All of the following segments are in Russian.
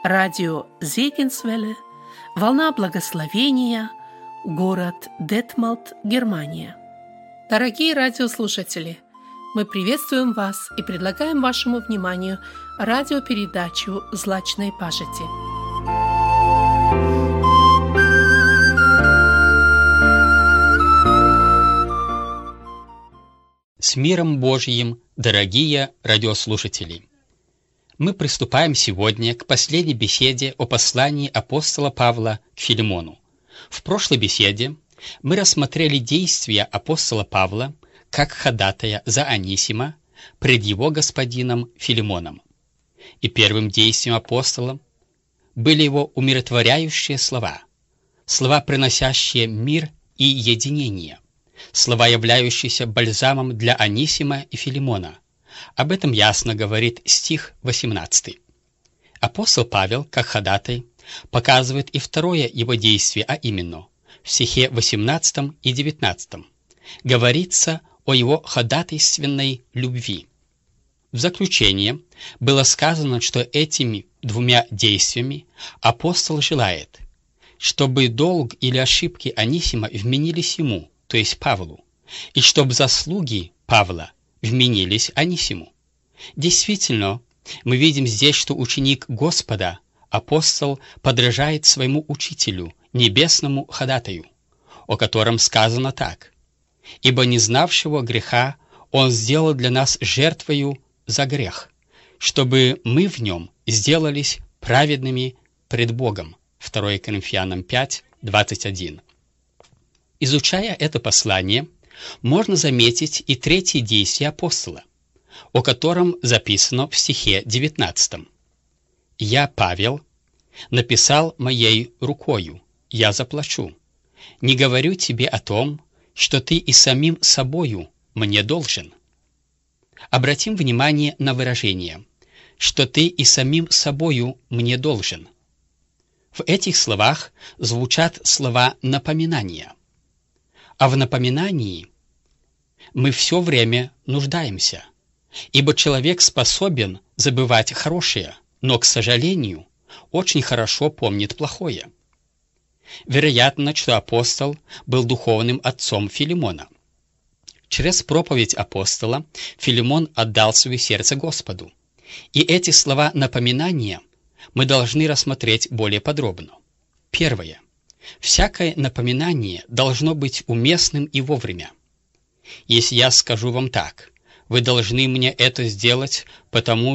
Радио Зегенсвелле, Волна Благословения, город Детмалт, Германия. Дорогие радиослушатели, мы приветствуем вас и предлагаем вашему вниманию радиопередачу «Злачной пажити». С миром Божьим, дорогие радиослушатели! Мы приступаем сегодня к последней беседе о послании апостола Павла к Филимону. В прошлой беседе мы рассмотрели действия апостола Павла как ходатая за Анисима пред его господином Филимоном. И первым действием апостола были его умиротворяющие слова, слова, приносящие мир и единение, слова, являющиеся бальзамом для Анисима и Филимона. Об этом ясно говорит стих 18. Апостол Павел, как ходатай, показывает и второе его действие, а именно в стихе 18 и 19 говорится о его ходатайственной любви. В заключение было сказано, что этими двумя действиями апостол желает, чтобы долг или ошибки Анисима вменились ему, то есть Павлу, и чтобы заслуги Павла вменились Анисиму. Действительно, мы видим здесь, что ученик Господа, апостол, подражает своему учителю, небесному ходатаю, о котором сказано так: «Ибо не знавшего греха он сделал для нас жертвою за грех, чтобы мы в нем сделались праведными пред Богом». 2 Коринфянам 5, 21. Изучая это послание, можно заметить и третье действие апостола, о котором записано в стихе 19. «Я, Павел, написал моей рукою, я заплачу. Не говорю тебе о том, что ты и самим собою мне должен». Обратим внимание на выражение «что ты и самим собою мне должен». В этих словах звучат слова напоминания. А в напоминании мы все время нуждаемся, ибо человек способен забывать хорошее, но, к сожалению, очень хорошо помнит плохое. Вероятно, что апостол был духовным отцом Филимона. Через проповедь апостола Филимон отдал свое сердце Господу, и эти слова напоминания мы должны рассмотреть более подробно. Первое. Всякое напоминание должно быть уместным и вовремя. Если я скажу вам так: вы должны мне это сделать, потому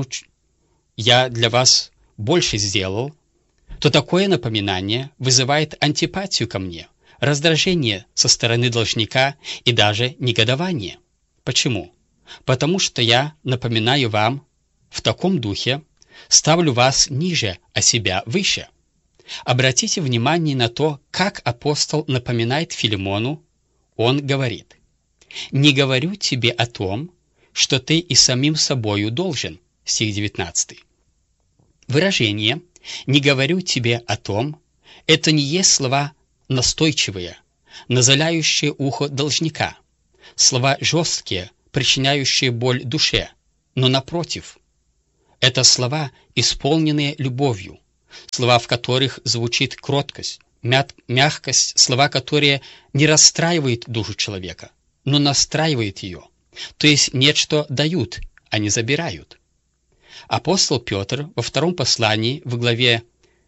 я для вас больше сделал, то такое напоминание вызывает антипатию ко мне, раздражение со стороны должника и даже негодование. Почему? Потому что я напоминаю вам в таком духе, ставлю вас ниже, а себя выше. Обратите внимание на то, как апостол напоминает Филимону. Он говорит: «Не говорю тебе о том, что ты и самим собою должен». Стих 19. Выражение «не говорю тебе о том» — это не есть слова настойчивые, назаляющие ухо должника, слова жесткие, причиняющие боль душе, но напротив, это слова, исполненные любовью, слова, в которых звучит кроткость, мягкость, слова, которые не расстраивают душу человека, но настраивают ее, то есть нечто дают, а не забирают. Апостол Петр во втором послании в главе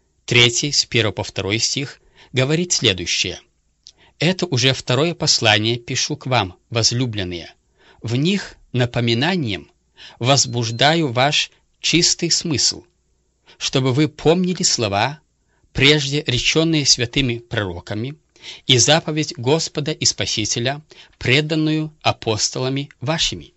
3 с 1 по 2 стих говорит следующее: «Это уже второе послание пишу к вам, возлюбленные. В них напоминанием возбуждаю ваш чистый смысл, чтобы вы помнили слова, прежде реченные святыми пророками, и заповедь Господа и Спасителя, преданную апостолами вашими».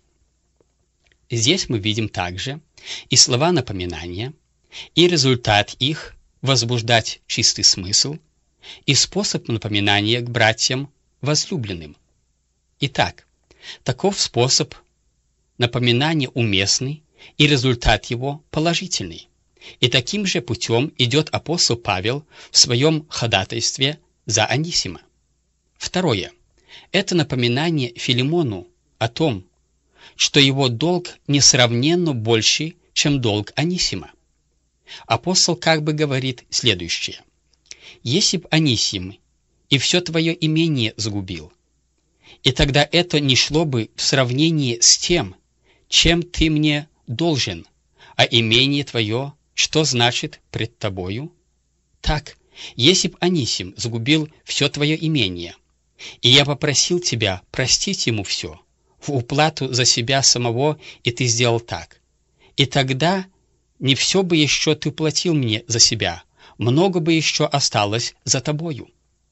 Здесь мы видим также и слова напоминания, и результат их возбуждать чистый смысл, и способ напоминания к братьям возлюбленным. Итак, таков способ напоминания уместный, и результат его положительный. И таким же путем идет апостол Павел в своем ходатайстве за Анисима. Второе. Это напоминание Филимону о том, что его долг несравненно больше, чем долг Анисима. апостол как бы говорит следующее. «Если б Анисим и все твое имение загубил, и тогда это не шло бы в сравнении с тем, чем ты мне должен, а имение твое, что значит пред тобою? Так, если б Анисим загубил все твое имение, и я попросил тебя простить ему все, в уплату за себя самого, и ты сделал так, и тогда не все бы еще ты платил мне за себя, много бы еще осталось за тобою».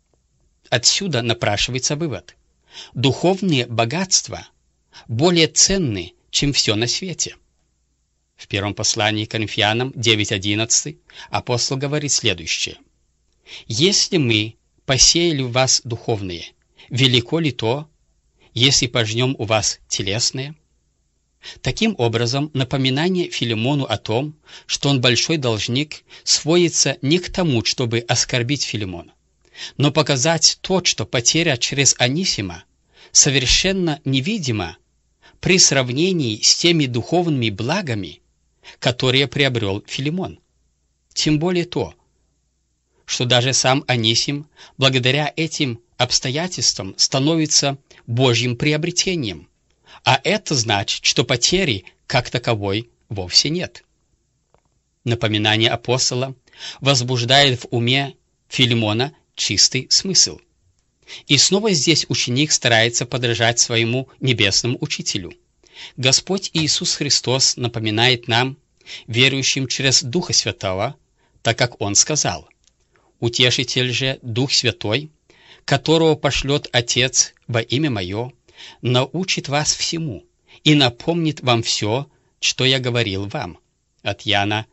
Отсюда напрашивается вывод. Духовные богатства более ценны, чем все на свете. В первом послании к Коринфянам 9:11 апостол говорит следующее. «Если мы посеяли в вас духовные, велико ли то, если пожнем у вас телесные?» Таким образом, напоминание Филимону о том, что он большой должник, сводится не к тому, чтобы оскорбить Филимона, но показать то, что потеря через Анисима совершенно невидима при сравнении с теми духовными благами, которые приобрел Филимон. Тем более то, что даже сам Анисим, благодаря этим обстоятельствам, становится Божьим приобретением, а это значит, что потери как таковой вовсе нет. Напоминание апостола возбуждает в уме Филимона чистый смысл. И снова здесь ученик старается подражать своему небесному учителю. Господь Иисус Христос напоминает нам, верующим через Духа Святого, так как Он сказал: «Утешитель же Дух Святой, которого пошлет Отец во имя Мое, научит вас всему и напомнит вам все, что я говорил вам». От Иоанна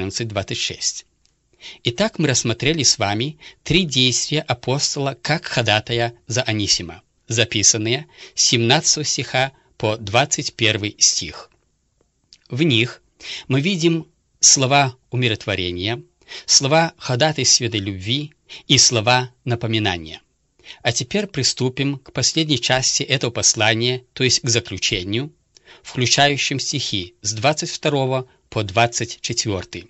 14:26. Итак, мы рассмотрели с вами 3 действия апостола как ходатая за Анисима, записанные с 17 стиха по 21 стих. В них мы видим слова умиротворения, слова ходатайственной любви и слова напоминания. А теперь приступим к последней части этого послания, то есть к заключению, включающим стихи с 22 по 24.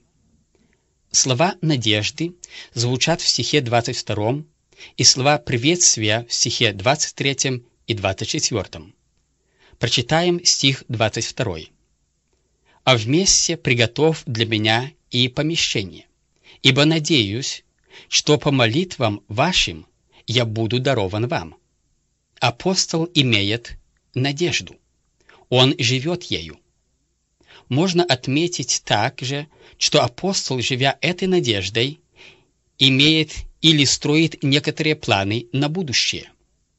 Слова надежды звучат в стихе 22 и слова приветствия в стихе 23 и 24. Прочитаем стих 22. «А вместе приготовь для меня и помещение, ибо надеюсь, что по молитвам вашим я буду дарован вам». Апостол имеет надежду. Он живет ею. Можно отметить также, что апостол, живя этой надеждой, имеет или строит некоторые планы на будущее.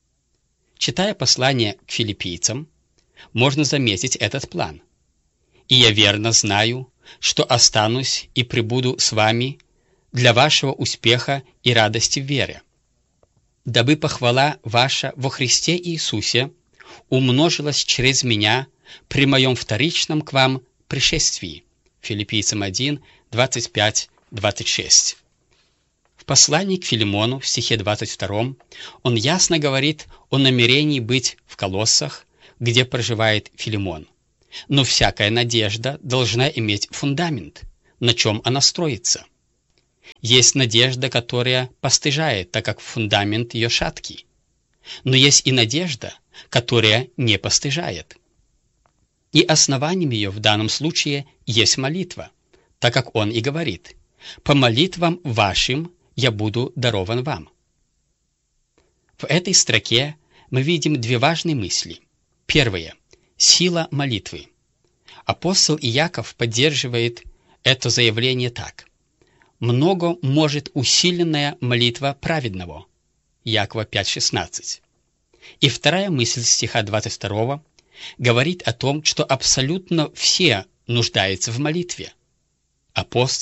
Читая послание к филиппийцам, можно заметить этот план. «И я верно знаю, что останусь и пребуду с вами для вашего успеха и радости в вере, дабы похвала ваша во Христе Иисусе умножилась через меня при моем вторичном к вам пришествии». Филиппийцам 1, 25-26. В послании к Филимону в стихе 22 он ясно говорит о намерении быть в Колоссах, где проживает Филимон. Но всякая надежда должна иметь фундамент, на чем она строится. Есть надежда, которая постыжает, так как фундамент ее шаткий. Но есть и надежда, которая не постыжает. И основанием ее в данном случае есть молитва, так как он и говорит: «По молитвам вашим я буду дарован вам». В этой строке мы видим 2 важные мысли. Первое – сила молитвы. Апостол Иаков поддерживает это заявление так: «Много может усиленная молитва праведного». Иакова 5:16. И вторая мысль стиха 22 говорит о том, что абсолютно все нуждаются в молитве. Апостол